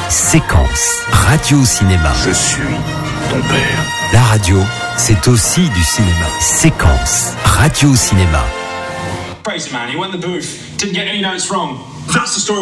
Séquence radio-cinéma. Je suis ton père. La radio, c'est aussi du cinéma. Séquence radio-cinéma. Crazy man, he went in the booth, didn't get any notes wrong. That's the story.